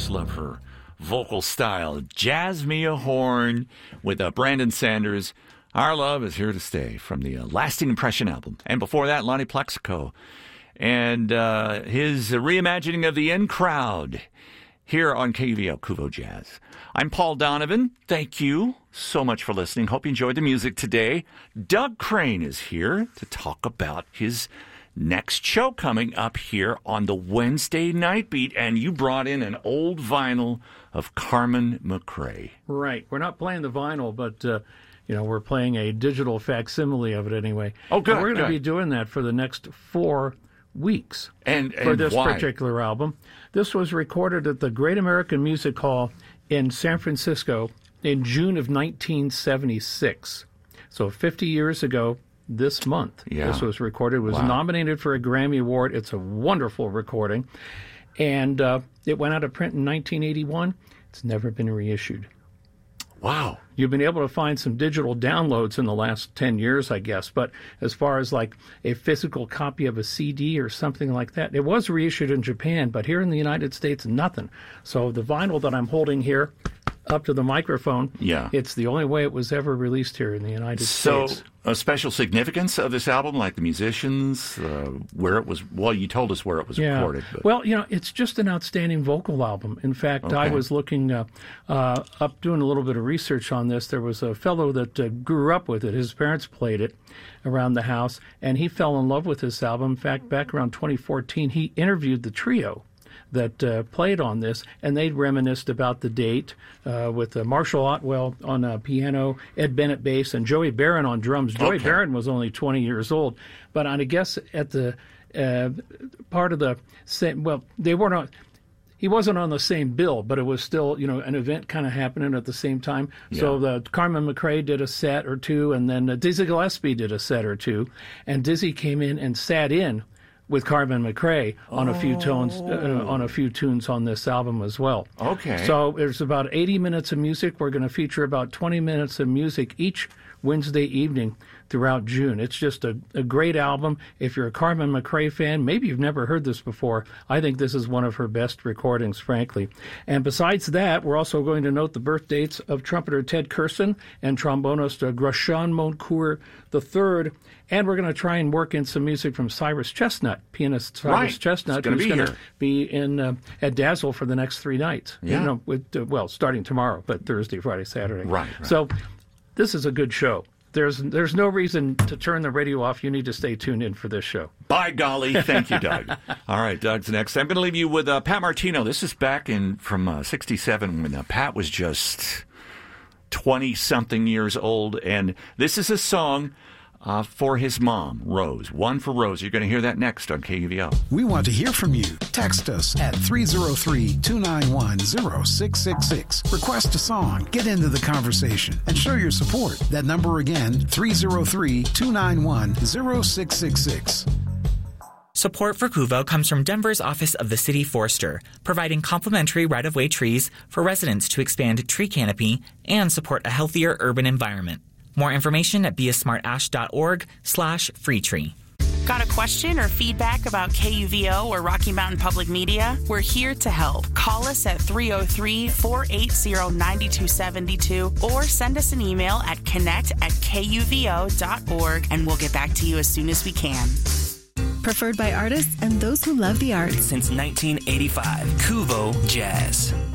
just love her vocal style. Jasmine Horn with Brandon Sanders. Our Love is Here to Stay from the Lasting Impression album. And before that, Lonnie Plexico and his reimagining of the In Crowd here on KUVO Kuvo Jazz. I'm Paul Donovan. Thank you so much for listening. Hope you enjoyed the music today. Doug Crane is here to talk about his next show coming up here on the Wednesday Night Beat. And you brought in an old vinyl of Carmen McRae. Right. We're not playing the vinyl, but we're playing a digital facsimile of it anyway. Oh, good. And we're going to be doing that for the next 4 weeks. And for this why? particular album. This was recorded at the Great American Music Hall in San Francisco in June of 1976. So 50 years ago this month, This was recorded. It was nominated for a Grammy Award. It's a wonderful recording. And it went out of print in 1981. It's never been reissued. Wow. You've been able to find some digital downloads in the last 10 years, I guess. But as far as like a physical copy of a CD or something like that, it was reissued in Japan, but here in the United States, nothing. So the vinyl that I'm holding here up to the microphone, it's the only way it was ever released here in the United States. So a special significance of this album, like the musicians, where it was, you told us where it was recorded. But. Well, it's just an outstanding vocal album. In fact, I was looking up, doing a little bit of research on this. There was a fellow that grew up with it. His parents played it around the house, and he fell in love with this album. In fact, back around 2014, he interviewed the trio that played on this, and they reminisced about the date with Marshall Otwell on piano, Ed Bennett bass, and Joey Barron on drums. Joey Barron was only 20 years old, but I guess at the part of the same, they were not. He wasn't on the same bill, but it was still, an event kind of happening at the same time. Yeah. So Carmen McRae did a set or two, and then Dizzy Gillespie did a set or two, and Dizzy came in and sat in with Carmen McRae on a few tunes on this album as well. Okay. So there's about 80 minutes of music. We're going to feature about 20 minutes of music each Wednesday evening throughout June. It's just a great album. If you're a Carmen McRae fan, maybe you've never heard this before. I think this is one of her best recordings, frankly. And besides that, we're also going to note the birth dates of trumpeter Ted Kurson and trombonist Grosjean Moncourt III. And we're going to try and work in some music from Cyrus Chestnut, pianist Cyrus Chestnut, who's going to be in at Dazzle for the next 3 nights. Yeah. Starting tomorrow, but Thursday, Friday, Saturday. Right. So this is a good show. There's no reason to turn the radio off. You need to stay tuned in for this show. By golly, thank you, Doug. All right, Doug's next. I'm going to leave you with Pat Martino. This is back from 67 when Pat was just 20-something years old. And this is a song for his mom, Rose. One for Rose. You're going to hear that next on KUVO. We want to hear from you. Text us at 303-291-0666. Request a song, get into the conversation, and show your support. That number again, 303-291-0666. Support for KUVO comes from Denver's Office of the City Forester, providing complimentary right-of-way trees for residents to expand tree canopy and support a healthier urban environment. More information at beasmartash.org/freetree. Got a question or feedback about KUVO or Rocky Mountain Public Media? We're here to help. Call us at 303-480-9272 or send us an email at connect@kuvo.org and we'll get back to you as soon as we can. Preferred by artists and those who love the arts. Since 1985, KUVO Jazz.